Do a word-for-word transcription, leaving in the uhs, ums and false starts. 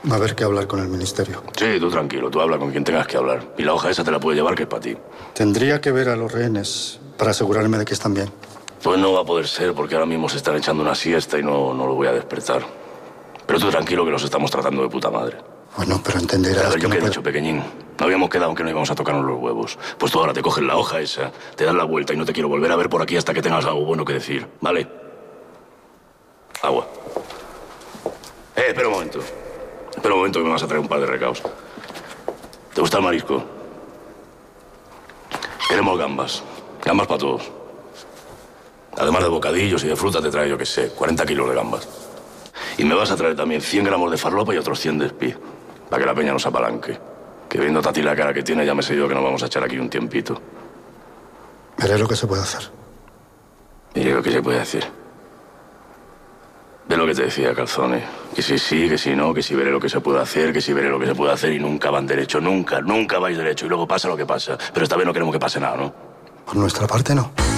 Va a haber que hablar con el ministerio. Sí, tú tranquilo, tú habla con quien tengas que hablar. Y la hoja esa te la puedes llevar, que es para ti. Tendría que ver a los rehenes para asegurarme de que están bien. Pues no va a poder ser, porque ahora mismo se están echando una siesta y no, no lo voy a despertar. Pero tú tranquilo, que los estamos tratando de puta madre. Bueno, pero entenderás. A ver, que yo no qué he puedo... dicho, pequeñín. No habíamos quedado en que no íbamos a tocarnos los huevos. Pues tú ahora te coges la hoja esa, te das la vuelta y no te quiero volver a ver por aquí hasta que tengas algo bueno que decir, ¿vale? Agua. Eh, espera un momento. Espera un momento que me vas a traer un par de recaos. ¿Te gusta el marisco? Queremos gambas. Gambas para todos. Además de bocadillos y de fruta te trae, yo qué sé, cuarenta kilos de gambas. Y me vas a traer también cien gramos de farlopa y otros cien de espí, para que la peña no se apalanque. Que viendo a Tati la cara que tiene, ya me sé yo que nos vamos a echar aquí un tiempito. Veré lo que se puede hacer. Mire lo que se puede hacer. Ve lo que te decía, Calzone. Que si sí, que si no, que si veré lo que se puede hacer, que si veré lo que se puede hacer y nunca van derecho, nunca, nunca vais derecho. Y luego pasa lo que pasa. Pero esta vez no queremos que pase nada, ¿no? Por nuestra parte, no.